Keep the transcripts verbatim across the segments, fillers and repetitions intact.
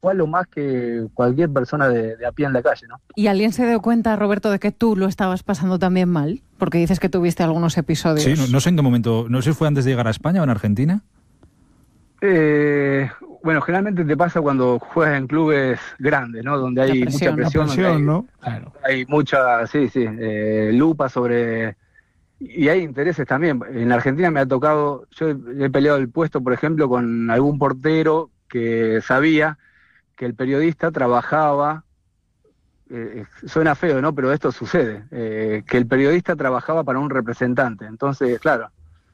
palo más que cualquier persona de, de a pie en la calle, ¿no? ¿Y alguien se dio cuenta, Roberto, de que tú lo estabas pasando también mal? Porque dices que tuviste algunos episodios. Sí, no, no sé en qué momento, no sé si fue antes de llegar a España o en Argentina. Eh, bueno, generalmente te pasa cuando juegas en clubes grandes, ¿no? Donde hay presión, mucha presión, la presión, donde hay, ¿no? Claro. hay mucha, sí, sí, eh, lupa sobre... Y hay intereses también. En Argentina me ha tocado, yo he, he peleado el puesto, por ejemplo, con algún portero que sabía que el periodista trabajaba, eh, suena feo, ¿no? Pero esto sucede, eh, que el periodista trabajaba para un representante. Entonces, claro,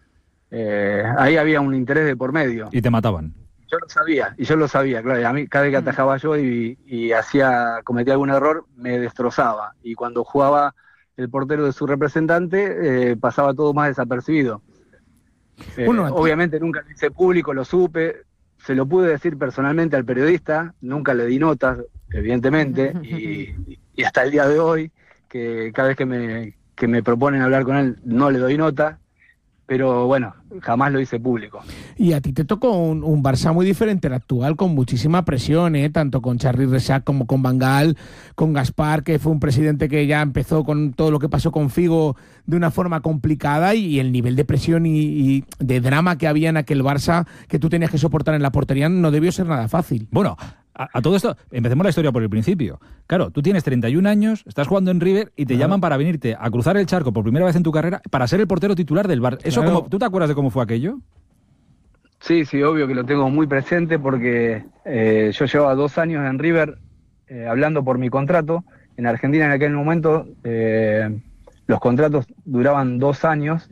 eh, ahí había un interés de por medio. Y te mataban. Yo lo sabía, y yo lo sabía, claro, y a mí cada vez que atajaba yo y, y hacía, cometía algún error, me destrozaba. Y cuando jugaba el portero de su representante, eh, pasaba todo más desapercibido. Eh, Bueno, obviamente nunca lo hice público, lo supe, se lo pude decir personalmente al periodista, nunca le di notas, evidentemente, y, y hasta el día de hoy, que cada vez que me, que me proponen hablar con él, no le doy nota, pero bueno, jamás lo hice público. Y a ti te tocó un, un Barça muy diferente al actual, con muchísima presión, ¿eh? Tanto con Charly Rexach como con Van Gaal, con Gaspar, que fue un presidente que ya empezó con todo lo que pasó con Figo de una forma complicada, y, y el nivel de presión y, y de drama que había en aquel Barça que tú tenías que soportar en la portería no debió ser nada fácil. Bueno, a, a todo esto, empecemos la historia por el principio. Claro, tú tienes treinta y un años, estás jugando en River y te Claro. llaman para venirte a cruzar el charco por primera vez en tu carrera para ser el portero titular del Barça. Eso, Claro. como, ¿tú te acuerdas de cómo fue aquello? Sí, sí, obvio que lo tengo muy presente porque eh, yo llevaba dos años en River eh, hablando por mi contrato. En Argentina en aquel momento eh, los contratos duraban dos años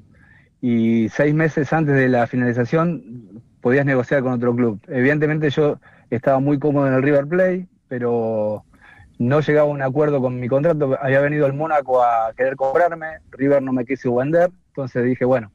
y seis meses antes de la finalización podías negociar con otro club. Evidentemente yo estaba muy cómodo en el River Plate, pero no llegaba a un acuerdo con mi contrato. Había venido el Mónaco a querer cobrarme, River no me quiso vender, entonces dije, bueno,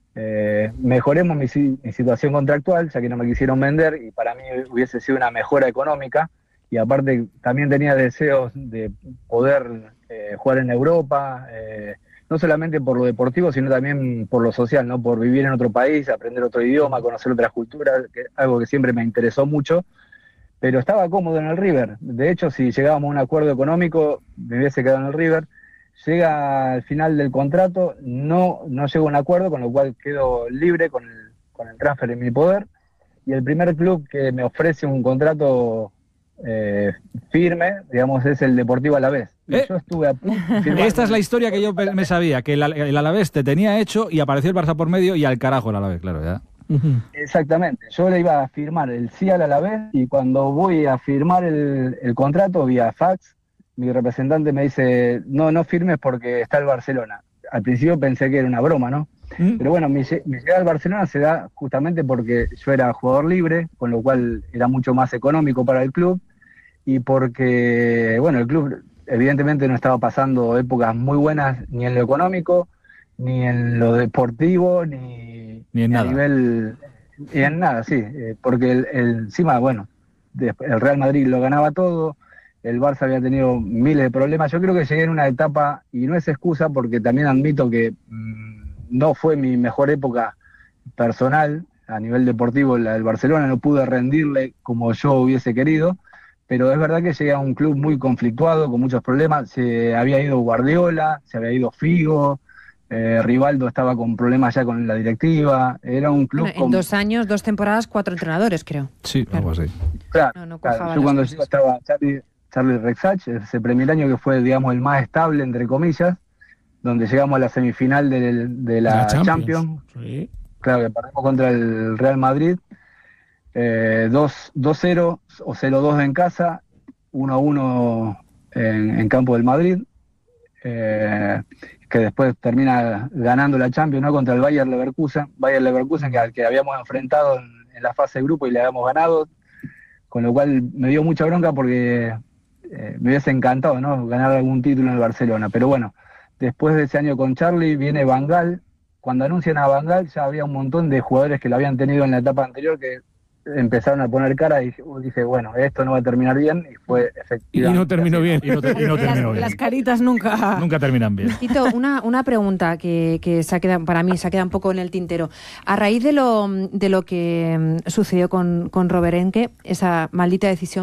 Eh, mejoremos mi, mi situación contractual, ya que no me quisieron vender y para mí hubiese sido una mejora económica, y aparte también tenía deseos de poder eh, jugar en Europa, eh, no solamente por lo deportivo, sino también por lo social, ¿no? Por vivir en otro país, aprender otro idioma, conocer otras culturas, que, algo que siempre me interesó mucho, pero estaba cómodo en el River. De hecho, si llegábamos a un acuerdo económico, me hubiese quedado en el River. Llega al final del contrato, no, no llego a un acuerdo, con lo cual quedo libre con el, con el transfer en mi poder, y el primer club que me ofrece un contrato eh, firme, digamos, es el Deportivo Alavés. Y ¿Eh? yo estuve a punto de firmar. Esta es la historia que yo me sabía, que el, el Alavés te tenía hecho y apareció el Barça por medio y al carajo el Alavés, claro, ya. Exactamente, yo le iba a firmar el sí al Alavés, y cuando voy a firmar el, el contrato vía fax, mi representante me dice, no, no firmes porque está el Barcelona. Al principio pensé que era una broma, ¿no? Mm. Pero bueno, mi, mi llegada al Barcelona se da justamente porque yo era jugador libre, con lo cual era mucho más económico para el club, y porque, bueno, el club evidentemente no estaba pasando épocas muy buenas ni en lo económico, ni en lo deportivo, ni, ni en ni nada. a nivel... Ni en nada, sí, eh, porque el, el, encima, bueno, el Real Madrid lo ganaba todo, el Barça había tenido miles de problemas. Yo creo que llegué en una etapa, y no es excusa porque también admito que mmm, no fue mi mejor época personal, a nivel deportivo, la del Barcelona, no pude rendirle como yo hubiese querido, pero es verdad que llegué a un club muy conflictuado, con muchos problemas. Se había ido Guardiola, se había ido Figo, eh, Rivaldo estaba con problemas ya con la directiva, era un club... Bueno, en con... dos años, dos temporadas, cuatro entrenadores, creo. Sí, claro. algo así. Claro, no, no claro. Yo cuando llego estaba Charly, Charly Rexach, ese primer año que fue, digamos, el más estable, entre comillas, donde llegamos a la semifinal de, de la, la Champions. Champions. Sí. Claro, que perdimos contra el Real Madrid, eh, dos cero o cero dos en casa, uno a uno en, en campo del Madrid, eh, que después termina ganando la Champions, ¿no? Contra el Bayer Leverkusen, Bayer Leverkusen que al que habíamos enfrentado en, en la fase de grupo y le habíamos ganado, con lo cual me dio mucha bronca porque eh, me hubiese encantado, ¿no? Ganar algún título en el Barcelona, pero bueno, después de ese año con Charly viene Van Gaal. Cuando anuncian a Van Gaal ya había un montón de jugadores que lo habían tenido en la etapa anterior que empezaron a poner cara, y dije, bueno, esto no va a terminar bien, y fue efectivamente. Y no terminó bien. Y no, te, y no terminó las, bien. las caritas nunca... Nunca terminan bien. Tito, una, una pregunta que, que se ha quedado, para mí se ha quedado un poco en el tintero. A raíz de lo, de lo que sucedió con, con Robert Enke, esa maldita decisión